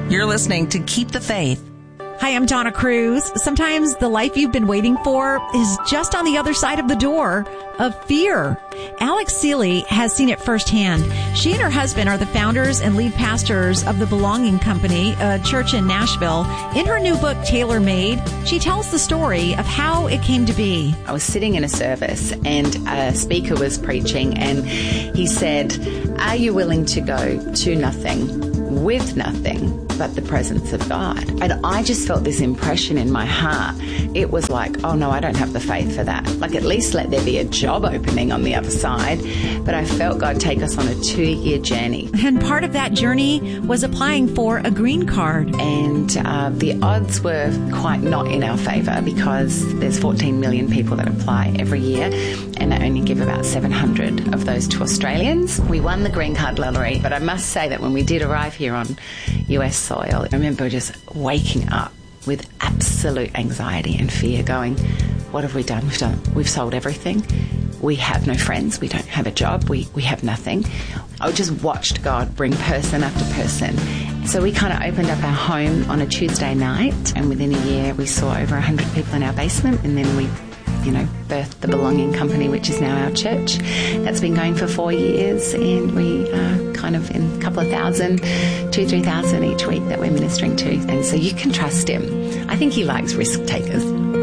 You're listening to Keep the Faith. Hi, I'm Donna Cruz. Sometimes the life you've been waiting for is just on the other side of the door of fear. Alex Seeley has seen it firsthand. She and her husband are the founders and lead pastors of the Belonging Company, a church in Nashville. In her new book, Tailor Made, she tells the story of how it came to be. I was sitting in a service and a speaker was preaching and he said, "Are you willing to go to nothing, with nothing, but the presence of God?" And I just felt this impression in my heart. It was like, oh no, I don't have the faith for that. Like, at least let there be a job opening on the other side. But I felt God take us on a 2-year journey. And part of that journey was applying for a green card. And the odds were quite not in our favour because there's 14 million people that apply every year and they only give about 700 of those to Australians. We won the green card lottery, but I must say that when we did arrive here on US soil, I remember just waking up with absolute anxiety and fear going, what have we done? We've sold everything. We have no friends. We don't have a job. We have nothing. I just watched God bring person after person. So we kind of opened up our home on a Tuesday night, and within a year we saw over 100 people in our basement, and then we birthed the Belonging Company, which is now our church. That's been going for 4 years, and we are kind of in a couple of thousand, 2,000-3,000 each week that we're ministering to. And so you can trust him. I think he likes risk takers.